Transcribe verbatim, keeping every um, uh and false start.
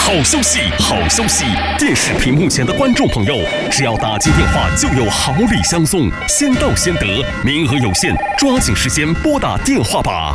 好消息，好消息！电视屏幕前的观众朋友，只要打进电话就有好礼相送，先到先得，名额有限，抓紧时间拨打电话吧。